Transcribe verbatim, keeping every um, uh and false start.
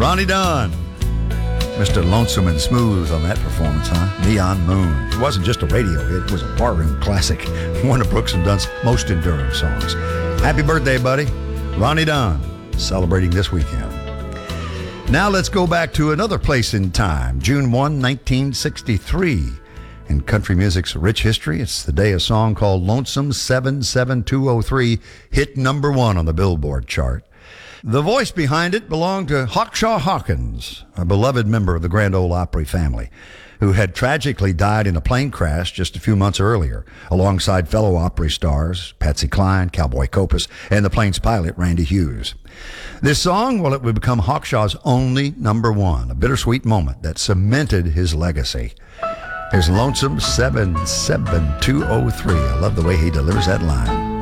Ronnie Dunn. Mister Lonesome and Smooth on that performance, huh? Neon Moon. It wasn't just a radio hit, it was a barroom classic. One of Brooks and Dunn's most enduring songs. Happy birthday, buddy. Ronnie Dunn, celebrating this weekend. Now let's go back to another place in time, June first, nineteen sixty-three. In country music's rich history, it's the day a song called Lonesome seven seven two oh three hit number one on the Billboard chart. The voice behind it belonged to Hawkshaw Hawkins, a beloved member of the Grand Ole Opry family, who had tragically died in a plane crash just a few months earlier, alongside fellow Opry stars Patsy Cline, Cowboy Copas, and the plane's pilot, Randy Hughes. This song, well, it would become Hawkshaw's only number one, a bittersweet moment that cemented his legacy. Here's Lonesome seven seven two oh three. I love the way he delivers that line.